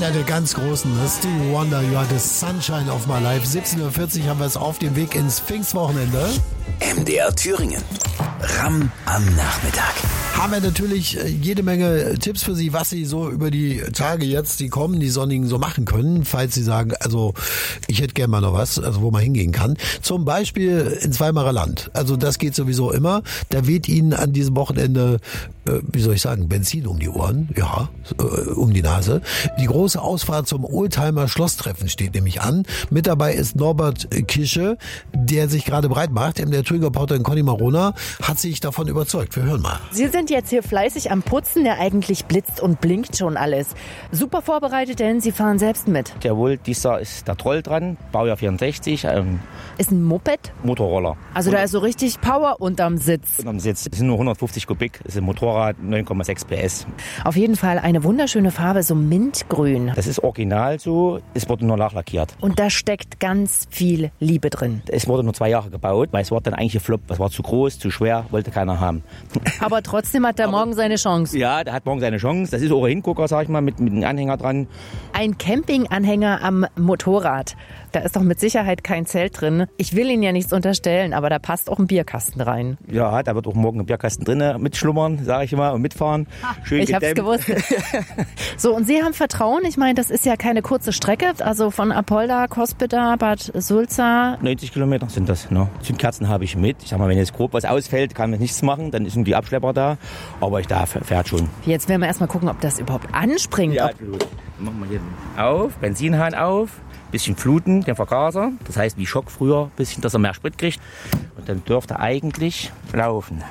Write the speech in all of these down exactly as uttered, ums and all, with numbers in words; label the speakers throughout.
Speaker 1: Einer der ganz großen, Stevie Wonder, You Are the Sunshine of My Life. siebzehn Uhr vierzig haben wir es auf dem Weg ins Pfingstwochenende.
Speaker 2: M D R Thüringen. Ramm am Nachmittag.
Speaker 1: Haben wir natürlich jede Menge Tipps für Sie, was Sie so über die Tage jetzt, die kommen, die sonnigen, so machen können, falls Sie sagen, also ich hätte gerne mal noch was, also wo man hingehen kann. Zum Beispiel ins Weimarer Land. Also das geht sowieso immer. Da weht Ihnen an diesem Wochenende, äh, wie soll ich sagen, Benzin um die Ohren, ja, äh, um die Nase. Die große Ausfahrt zum Oldtimer Schlosstreffen steht nämlich an. Mit dabei ist Norbert Kische, der sich gerade breit macht. Der Thüringer Reporterin Conny Marona hat sich davon überzeugt. Wir hören mal.
Speaker 3: Sie sind jetzt hier fleißig am Putzen, der eigentlich blitzt und blinkt schon alles. Super vorbereitet, denn Sie fahren selbst mit.
Speaker 4: Jawohl, dieser ist der Troll dran, Baujahr vierundsechzig. Ähm,
Speaker 3: ist ein Moped?
Speaker 4: Motorroller.
Speaker 3: Also da ist so richtig Power unterm Sitz.
Speaker 4: Unterm Sitz. Es sind nur hundertfünfzig Kubik, es ist ein Motorrad, neun Komma sechs P S.
Speaker 3: Auf jeden Fall eine wunderschöne Farbe, so mintgrün.
Speaker 4: Das ist original so, es wurde nur nachlackiert.
Speaker 3: Und da steckt ganz viel Liebe drin.
Speaker 4: Es wurde nur zwei Jahre gebaut, weil es war dann eigentlich gefloppt. Es war zu groß, zu schwer, wollte keiner haben.
Speaker 3: Aber trotzdem hat er
Speaker 4: Aber,
Speaker 3: morgen seine Chance.
Speaker 4: Ja, der hat morgen seine Chance. Das ist auch ein Hingucker, sag ich mal, mit, mit einem Anhänger dran.
Speaker 3: Ein Campinganhänger am Motorrad. Da ist doch mit Sicherheit kein Zelt drin. Ich will Ihnen ja nichts unterstellen, aber da passt auch ein Bierkasten rein.
Speaker 4: Ja, da wird auch morgen ein Bierkasten drin mitschlummern, sag ich mal, und mitfahren. Schön
Speaker 3: ich hab's gewusst. So, und Sie haben Vertrauen? Ich meine, das ist ja keine kurze Strecke. Also von Apolda, Cospeda, Bad Sulza.
Speaker 4: neunzig Kilometer sind das. Ne? Zündkerzen habe ich mit. Ich sag mal, wenn jetzt grob was ausfällt, kann man nichts machen. Dann sind die Abschlepper da. Aber ich darf, fährt schon.
Speaker 3: Jetzt werden wir erstmal gucken, ob das überhaupt anspringt.
Speaker 4: Ja, gut. Dann machen wir hier auf, Benzinhahn auf. Bisschen fluten, den Vergaser. Das heißt, wie Schock früher, bisschen, dass er mehr Sprit kriegt. Und dann dürfte er eigentlich laufen.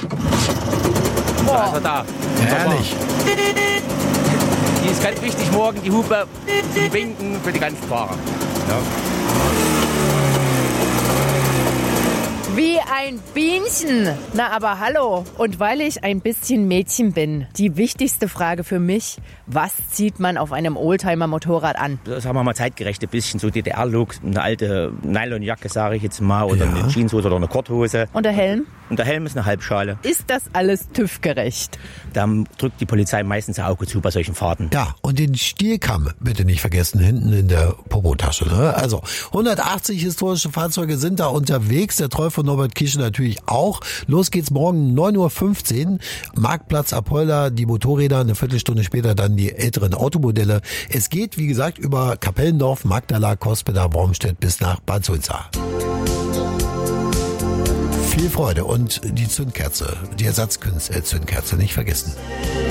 Speaker 4: Und da ist er da.
Speaker 1: Herrlich.
Speaker 4: Die ist ganz wichtig morgen, die Hupe, die winken für die ganzen Fahrer. Ja.
Speaker 3: Wie ein Bienchen. Na, aber hallo. Und weil ich ein bisschen Mädchen bin, die wichtigste Frage für mich, was zieht man auf einem Oldtimer-Motorrad an?
Speaker 4: Das haben wir mal zeitgerecht, ein bisschen so D D R-Look, eine alte Nylonjacke, sage ich jetzt mal, oder
Speaker 1: Ja.
Speaker 4: eine Jeanshose oder eine Korthose.
Speaker 3: Und der Helm?
Speaker 4: Und der Helm ist eine Halbschale.
Speaker 3: Ist das alles TÜV-gerecht?
Speaker 4: Da drückt die Polizei meistens ein Auge zu bei solchen Fahrten.
Speaker 1: Ja, und den Stielkamm bitte nicht vergessen, hinten in der Popotasche. Ne? Also hundertachtzig historische Fahrzeuge sind da unterwegs. Der Troll von Norbert Kische natürlich auch. Los geht's morgen neun Uhr fünfzehn. Marktplatz Apolda, die Motorräder, eine Viertelstunde später dann die älteren Automodelle. Es geht, wie gesagt, über Kapellendorf, Magdala, Cospeda, Wormstedt bis nach Bad Sulza. Viel Freude und die Zündkerze, die Ersatzzündkerze nicht vergessen.